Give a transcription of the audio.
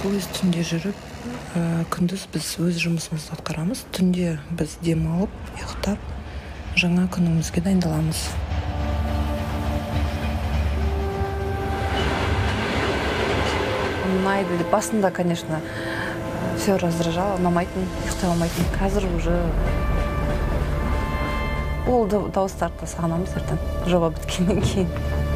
пойыз түнде жүріп, күндіз біз өз жұмысымызды атқарамыз. Түнде біз демалып, ұйықтап, жаңа күнімізге дайындаламыз. Ұнайды деп басында, конечно, все раздражало, ұнамайтын, ұйықтай алмайтын. Қазір уже ол дауыстарды да сағынамыз ертең жоба біткеннен кейін.